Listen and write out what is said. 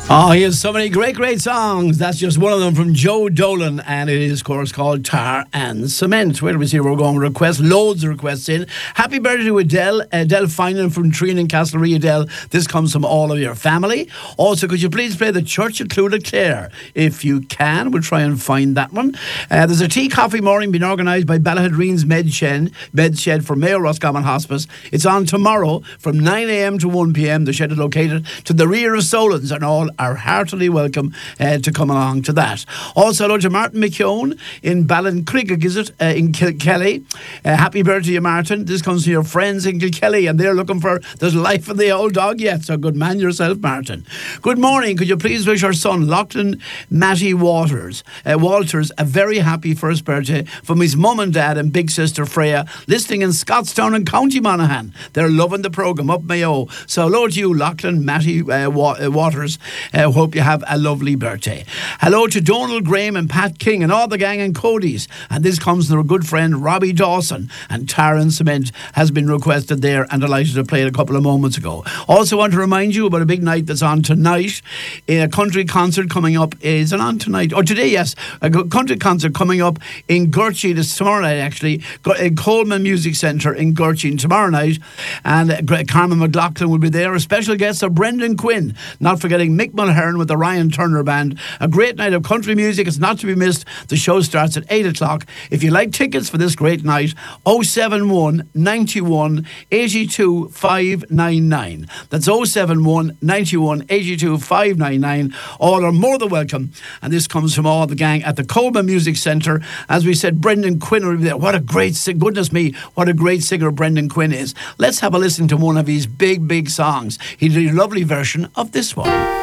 Oh, he has so many great songs. That's just one of them from Joe Dolan, and it is, of course, called Tar and Cement. Where do we see we're going with requests? Loads of requests in. Happy birthday to Adele. Adele Finan from Treen and Castlerea. Adele, this comes from all of your family. Also, could you please play the Church of Clonaclare? If you can, we'll try and find that one. There's a tea coffee morning being organised by Ballahadreen's Med Shed for Mayo Roscommon Hospice. It's on tomorrow from 9 a.m. to 1 p.m. The shed is located to the rear of Solon's, and all are heartily welcome to come along to that. Also, hello to Martin McKeown in Ballincrigg, is it, in Kilkelly. Happy birthday to you, Martin. This comes from your friends in Kilkelly, and they're looking for there's life in the old dog yet, so good man yourself, Martin. Good morning. Could you please wish our son, Lachlan Matty Walters, a very happy first birthday from his mum and dad and big sister Freya, listening in Scottstown and County Monaghan. They're loving the programme up Mayo. So hello to you, Lachlan Matty Waters. Hope you have a lovely birthday. Hello to Donald Graham and Pat King and all the gang in Cody's. And this comes from our good friend Robbie Dawson. And Tar and Cement has been requested there, and delighted to play it a couple of moments ago. Also want to remind you about a big night that's on tonight. A country concert coming up. Is it on tonight? Or today, yes. A country concert coming up in Gurchie tomorrow night, actually. In Coleman Music Centre in Gurchie tomorrow night. And Carmen McLaughlin will be there. A special guest of Brendan Quinn. Not forgetting Mick Mulhern with the Ryan Turner Band. A great night of country music. It's not to be missed. The show starts at 8 o'clock. If you like tickets for this great night, 071 91 82 599. That's 071 91 82 599. All are more than welcome. And this comes from all the gang at the Coleman Music Centre. As we said, Brendan Quinn will be there. What a great goodness me, what a great singer Brendan Quinn is. Let's have a listen to one of his big songs. He did a lovely version of this one.